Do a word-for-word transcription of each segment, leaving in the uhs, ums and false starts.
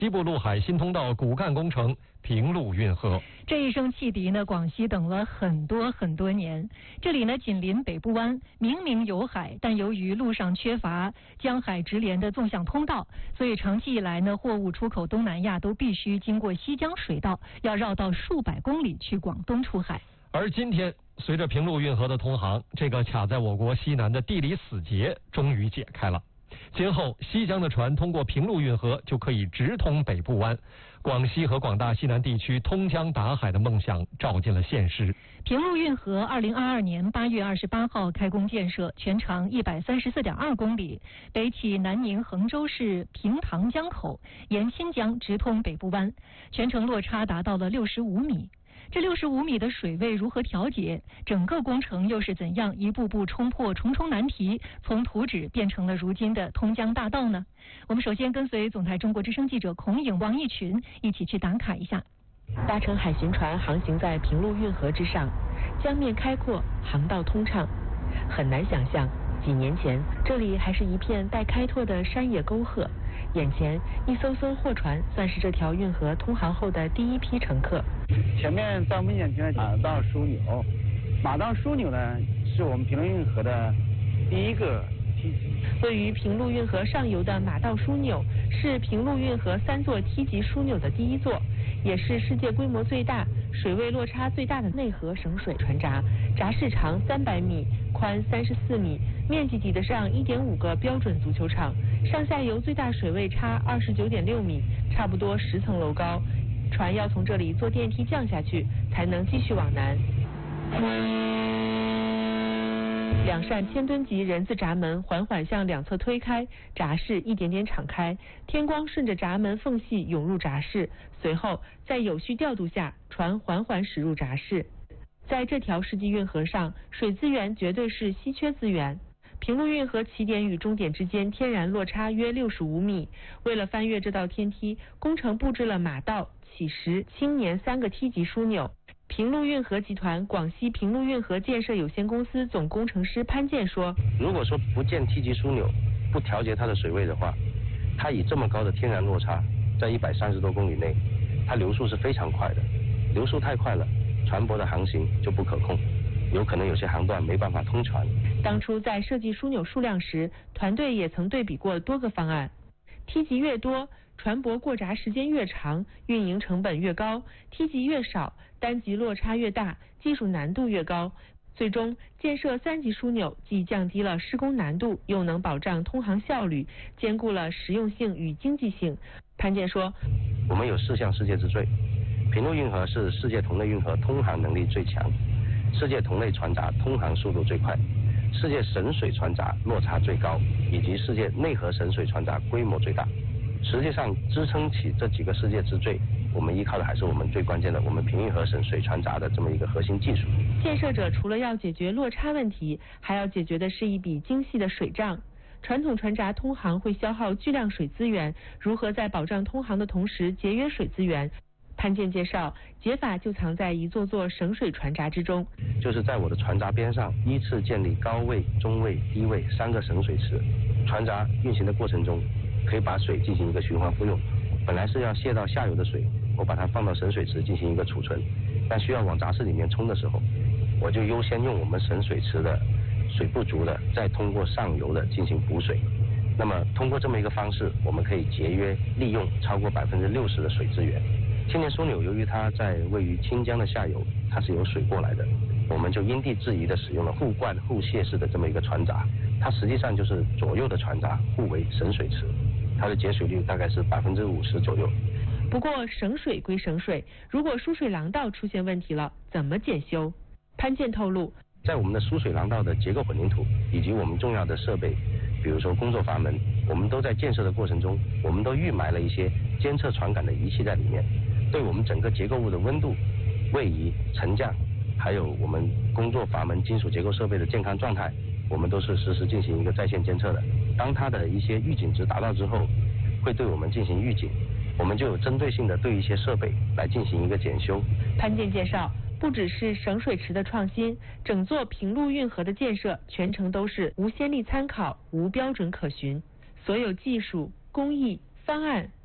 西部陆海新通道骨干工程平陆运河。 这一声汽笛呢，广西等了很多很多年。这里呢紧邻北部湾，明明有海，但由于路上缺乏江海直连的纵向通道，所以长期以来呢，货物出口东南亚都必须经过西江水道，要绕道数百公里去广东出海。 而今天，随着平陆运河的通航，这个卡在我国西南的地理死结终于解开了。今后西江的船通过平陆运河就可以直通北部湾，广西和广大西南地区通江达海的梦想照进了现实。 平陆运河二零二二年八月二十八号开工建设，全长一百三十四点二公里，北起南宁衡州市平塘江口，沿新疆直通北部湾，全程落差达到了六十五米。这六十五米的水位如何调节？整个工程又是怎样一步步冲破重重难题，从图纸变成了如今的通江大道呢？我们首先跟随总台中国之声记者孔颖、王一群一起去打卡一下。 搭乘海巡船航行在平陆运河之上，江面开阔，航道通畅。很难想象，几年前这里还是一片待开拓的山野沟壑。眼前一艘艘货船算是这条运河通航后的第一批乘客。 前面在我们眼前的马道枢纽，马道枢纽呢是我们平陆运河的第一个梯级。 位于平陆运河上游的马道枢纽是平陆运河三座梯级枢纽的第一座，也是世界规模最大、水位落差最大的内河省水船闸。闸室长三百米，宽三十四米，面积抵得上一点五个标准足球场。上下游最大水位差二十九点六米，差不多十层楼高。船要从这里坐电梯降下去，才能继续往南。两扇千吨级人字闸门缓缓向两侧推开，闸室一点点敞开，天光顺着闸门缝隙涌入闸室，随后在有序调度下，船缓缓驶入闸室。在这条世纪运河上，水资源绝对是稀缺资源。平陆运河起点与终点之间天然落差约六十五米，为了翻越这道天梯，工程布置了马道、起石、青年三个梯级枢纽。平陆运河集团广西平陆运河建设有限公司总工程师潘建说： 如果说不建梯级枢纽，不调节它的水位的话，它以这么高的天然落差，在一百三十多公里内，它流速是非常快的，流速太快了，船舶的航行就不可控，有可能有些航段没办法通船。 当初在设计枢纽数量时，团队也曾对比过多个方案，梯级越多，船舶过闸时间越长，运营成本越高；梯级越少，单级落差越大，技术难度越高。最终建设三级枢纽，既降低了施工难度，又能保障通航效率，兼顾了实用性与经济性。潘建说： 我们有四项世界之最，平陆运河是世界同类运河通航能力最强，世界同类船闸通航速度最快，世界省水船闸落差最高，以及世界内河省水船闸规模最大。实际上支撑起这几个世界之最，我们依靠的还是我们最关键的我们平运河省水船闸的这么一个核心技术。 建设者除了要解决落差问题，还要解决的是一笔精细的水账。传统船闸通航会消耗巨量水资源，如何在保障通航的同时节约水资源？潘建介绍，解法就藏在一座座省水船闸之中， 就是在我的船闸边上依次建立高位、中位、低位三个省水池。船闸运行的过程中，可以把水进行一个循环复用。本来是要泄到下游的水，我把它放到省水池进行一个储存，但需要往闸室里面冲的时候，我就优先用我们省水池的水不足的，再通过上游的进行补水。那么通过这么一个方式，我们可以节约利用超过百分之六十的水资源。青年枢纽由于它在位于清江的下游，它是有水过来的，我们就因地制宜的使用了互灌互泄式的这么一个船闸，它实际上就是左右的船闸互为省水池，它的节水率大概是百分之五十左右。 不过省水归省水，如果输水廊道出现问题了，怎么检修？潘建透露， 在我们的输水廊道的结构混凝土以及我们重要的设备，比如说工作阀门，我们都在建设的过程中，我们都预埋了一些监测传感的仪器在里面，对我们整个结构物的温度、位移、沉降，还有我们工作阀门金属结构设备的健康状态，我们都是实时进行一个在线监测的。当它的一些预警值达到之后，会对我们进行预警，我们就有针对性的对一些设备来进行一个检修。 潘建介绍，不只是省水池的创新，整座平陆运河的建设全程都是无先例参考、无标准可循，所有技术、工艺、方案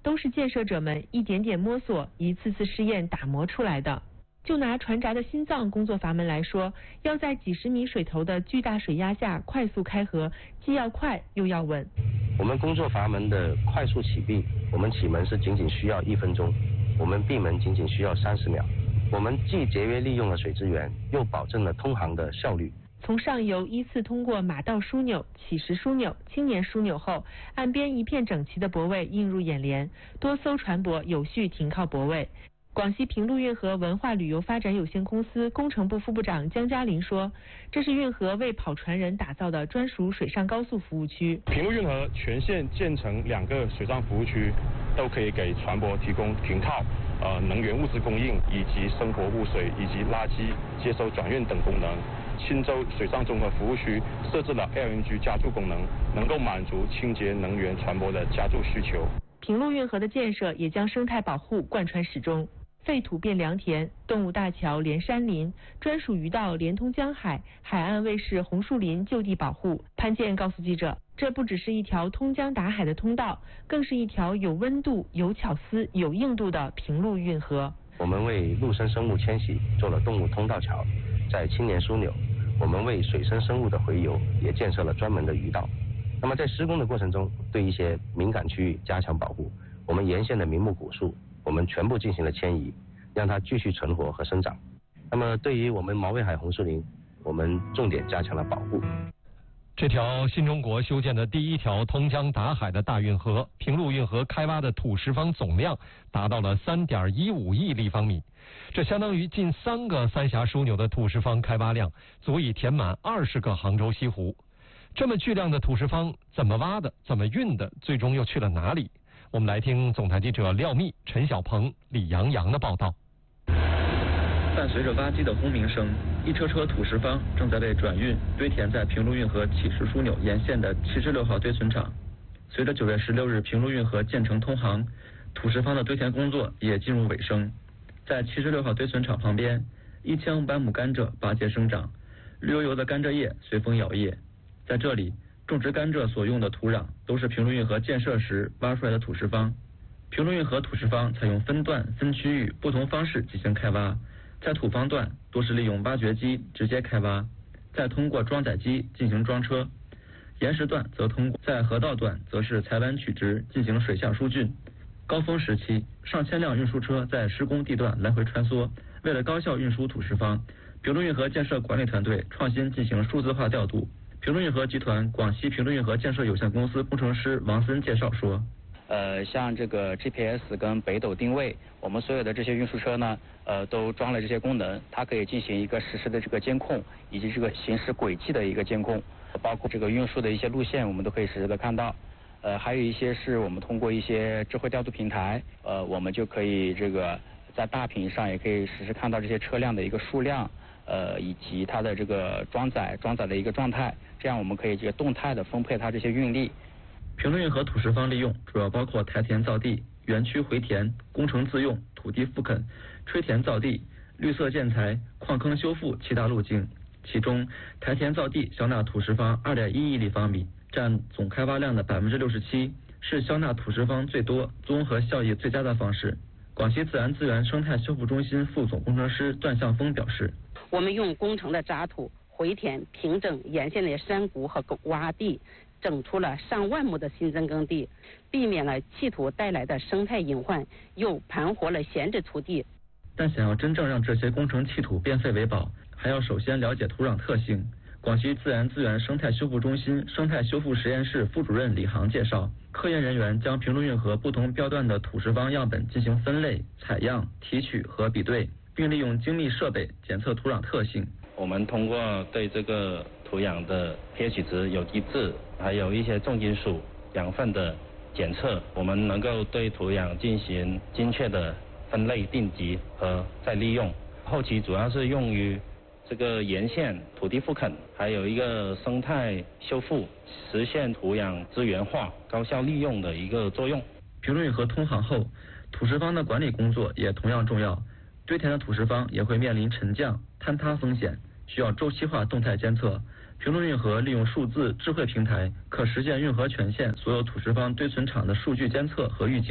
都是建设者们一点点摸索、一次次试验打磨出来的。就拿船闸的心脏工作阀门来说，要在几十米水头的巨大水压下快速开合，既要快又要稳。 我们工作阀门的快速启闭，我们启门是仅仅需要一分钟，我们闭门仅仅需要三十秒。我们既节约利用了水资源，又保证了通航的效率。 从上游依次通过马道枢纽、起石枢纽、青年枢纽后，岸边一片整齐的泊位映入眼帘，多艘船舶有序停靠泊位。广西平陆运河文化旅游发展有限公司工程部副部长江嘉林说，这是运河为跑船人打造的专属水上高速服务区。 平陆运河全线建成两个水上服务区，都可以给船舶提供停靠、呃能源物资供应以及生活污水以及垃圾接收转运等功能。钦州水上综合服务区设置了 L N G 加注功能，能够满足清洁能源船舶的加注需求。 平陆运河的建设也将生态保护贯穿始终。废土变良田，动物大桥连山林，专属鱼道连通江海，海岸卫士红树林就地保护。潘健告诉记者，这不只是一条通江达海的通道，更是一条有温度、有巧思、有硬度的平陆运河。 我们为陆生生物迁徙做了动物通道桥，在青年枢纽，我们为水生生物的洄游也建设了专门的鱼道。那么在施工的过程中，对一些敏感区域加强保护。我们沿线的名木古树，我们全部进行了迁移，让它继续存活和生长。那么对于我们毛尾海红树林，我们重点加强了保护。 这条新中国修建的第一条通江达海的大运河平陆运河开挖的土石方总量达到了 三点一五亿立方米，这相当于近三个三峡枢纽的土石方开挖量，足以填满二十个杭州西湖。这么巨量的土石方怎么挖的，怎么运的，最终又去了哪里？我们来听总台记者廖密、陈小鹏、李洋洋的报道。 伴随着挖机的轰鸣声，一车车土石方正在被转运堆填在平陆运河起石枢纽沿线的七十六号堆存场。随着九月十六日平陆运河建成通航，土石方的堆填工作也进入尾声。在七十六号堆存场旁边，一千五百亩甘蔗拔节生长，绿油油的甘蔗叶随风摇曳。在这里，种植甘蔗所用的土壤都是平陆运河建设时挖出来的土石方。平陆运河土石方采用分段、分区域不同方式进行开挖，在土方段多是利用挖掘机直接开挖，再通过装载机进行装车；岩石段则通过在河道段则是采弯取直进行水下疏浚。高峰时期，上千辆运输车在施工地段来回穿梭。为了高效运输土石方，平陆运河建设管理团队创新进行数字化调度。平陆运河集团广西平陆运河建设有限公司工程师王森介绍说， 呃，像这个 G P S 跟北斗定位，我们所有的这些运输车呢，呃，都装了这些功能，它可以进行一个实时的这个监控，以及这个行驶轨迹的一个监控，包括这个运输的一些路线，我们都可以实时的看到。呃，还有一些是我们通过一些智慧调度平台，呃，我们就可以这个在大屏上也可以实时看到这些车辆的一个数量，呃，以及它的这个装载装载的一个状态，这样我们可以这个动态的分配它这些运力。 平陆运河土石方利用主要包括台填造地、园区回填、工程自用、土地复垦、吹填造地、绿色建材、矿坑修复七大路径。其中，台填造地消纳土石方 二点一亿立方米，占总开挖量的 百分之六十七， 是消纳土石方最多、综合效益最佳的方式。广西自然资源生态修复中心副总工程师段向峰表示， 我们用工程的渣土回填平整沿线的山谷和洼地，整出了上万亩的新增耕地，避免了弃土带来的生态隐患，又盘活了闲置土地。 但想要真正让这些工程弃土变废为宝，还要首先了解土壤特性。广西自然资源生态修复中心生态修复实验室副主任李航介绍，科研人员将平陆运河不同标段的土石方样本进行分类、采样、提取和比对，并利用精密设备检测土壤特性。 我们通过对这个土壤的 pH 值、有机质，还有一些重金属、养分的检测，我们能够对土壤进行精确的分类、定级和再利用。后期主要是用于这个沿线土地复垦，还有一个生态修复，实现土壤资源化、高效利用的一个作用。 平陆运河通航后，土石方的管理工作也同样重要。堆填的土石方也会面临沉降、坍塌风险，需要周期化动态监测。平陆运河利用数字智慧平台，可实现运河全线所有土石方堆存场的数据监测和预警，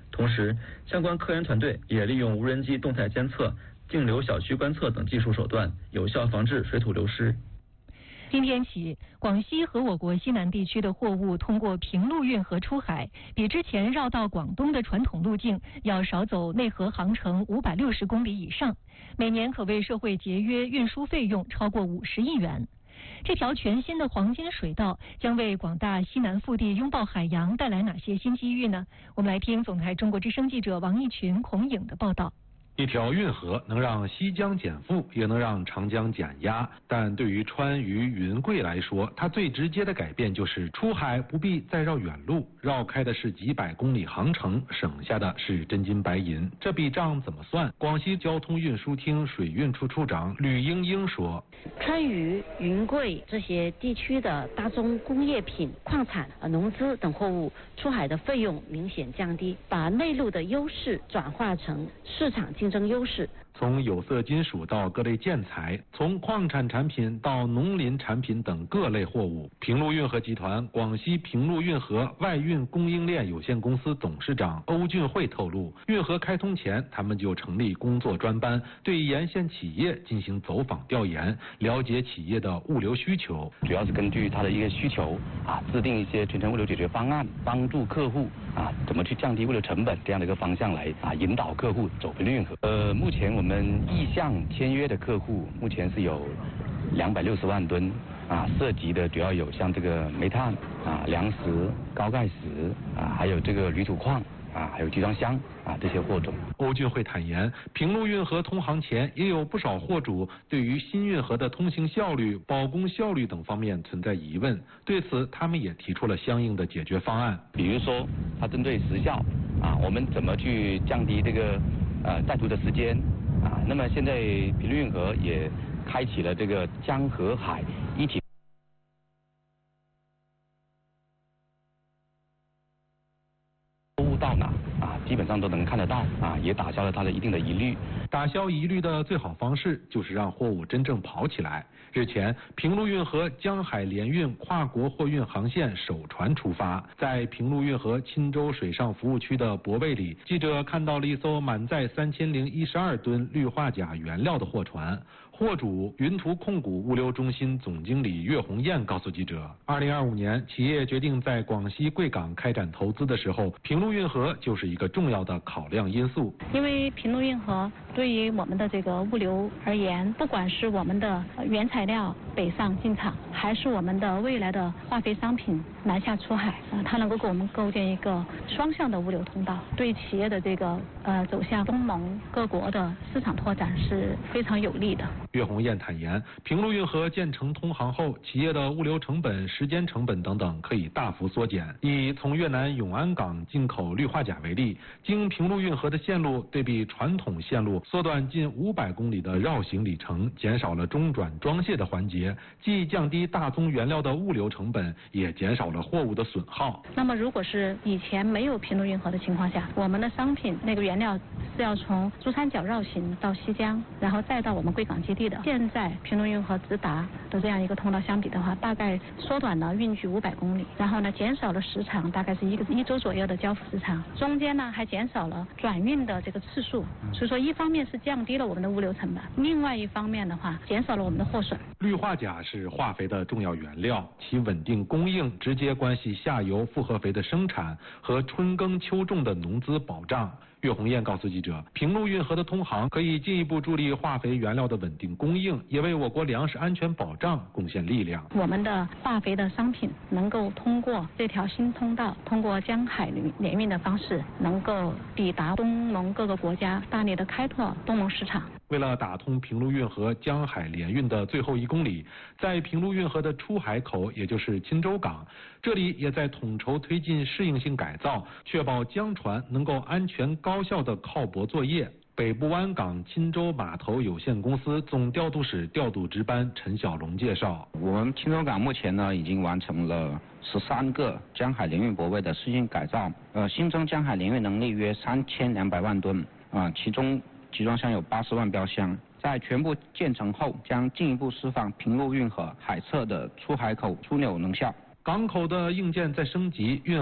同时，相关科研团队也利用无人机动态监测、径流小区观测等技术手段，有效防治水土流失。 今天起，广西和我国西南地区的货物通过平陆运河出海，比之前绕到广东的传统路径要少走内河航程五百六十公里以上，每年可为社会节约运输费用超过五十亿元。这条全新的黄金水道将为广大西南腹地拥抱海洋带来哪些新机遇呢？我们来听总台中国之声记者王义群、孔颖的报道。 一条运河能让西江减负，也能让长江减压。但对于川渝云贵来说，它最直接的改变就是出海不必再绕远路，绕开的是几百公里航程，省下的是真金白银。这笔账怎么算？广西交通运输厅水运处处长吕英英说： 川渝、云贵这些地区的大宗工业品、矿产、农资等货物出海的费用明显降低，把内陆的优势转化成市场竞争优势。 从有色金属到各类建材，从矿产产品到农林产品等各类货物，平陆运河集团广西平陆运河外运供应链有限公司董事长欧俊慧透露，运河开通前，他们就成立工作专班，对沿线企业进行走访调研，了解企业的物流需求， 主要是根据他的一个需求啊，制定一些全程物流解决方案，帮助客户啊怎么去降低物流成本这样的一个方向来啊引导客户走平陆运河。呃，目前我们我们意向签约的客户目前是有两百六十万吨啊，涉及的主要有像这个煤炭啊、粮食、高钙石啊，还有这个铝土矿啊，还有集装箱啊这些货种。 欧俊慧坦言，平陆运河通航前也有不少货主对于新运河的通行效率、保工效率等方面存在疑问，对此他们也提出了相应的解决方案。 比如说，它针对时效啊，我们怎么去降低这个呃在途的时间？啊，那么现在平陆运河也开启了这个江河海一体货物到哪啊，基本上都能看得到啊，也打消了它的一定的疑虑。 打消疑虑的最好方式就是让货物真正跑起来。日前，平陆运河江海联运跨国货运航线首船出发，在平陆运河钦州水上服务区的泊位里，记者看到了一艘满载三千零一十二吨氯化钾原料的货船。货主云图控股物流中心总经理岳红艳告诉记者，二零二五年企业决定在广西贵港开展投资的时候，平陆运河就是一个重要的考量因素。 因为平陆运河对于我们的这个物流而言，不管是我们的原材料北上进场，还是我们的未来的化肥商品南下出海，呃，它能够给我们构建一个双向的物流通道，对企业的这个呃走向东盟各国的市场拓展是非常有利的。 岳红艳坦言，平陆运河建成通航后，企业的物流成本、时间成本等等可以大幅缩减。以从越南永安港进口氯化钾为例，经平陆运河的线路对比传统线路，缩短近五百公里的绕行里程，减少了中转装卸的环节，既降低大宗原料的物流成本，也减少了货物的损耗。 那么，如果是以前没有平陆运河的情况下，我们的商品那个原料是要从珠三角绕行到西江，然后再到我们贵港基地。现在平陆运河直达的这样一个通道相比的话，大概缩短了运距五百公里，然后呢减少了时长，大概是一个一周左右的交付时长，中间呢还减少了转运的这个次数，所以说一方面是降低了我们的物流成本，另外一方面的话减少了我们的货损。 氯化钾是化肥的重要原料，其稳定供应直接关系下游复合肥的生产和春耕秋种的农资保障。岳红艳告诉记者，平陆运河的通航可以进一步助力化肥原料的稳定供应，也为我国粮食安全保障贡献力量。 我们的化肥的商品能够通过这条新通道，通过江海联运的方式，能够抵达东盟各个国家，大力的开拓东盟市场。 为了打通平陆运河江海联运的最后一公里，在平陆运河的出海口，也就是钦州港，这里也在统筹推进适应性改造，确保江船能够安全高效的靠泊作业。北部湾港钦州码头有限公司总调度室调度值班陈小龙介绍， 我们钦州港目前呢已经完成了十三个江海联运泊位的适应改造，呃，新增江海联运能力约三千两百万吨，啊、呃，其中集装箱有八十万标箱。在全部建成后，将进一步释放平陆运河海侧的出海口枢纽能效。 港口的硬件在升级，运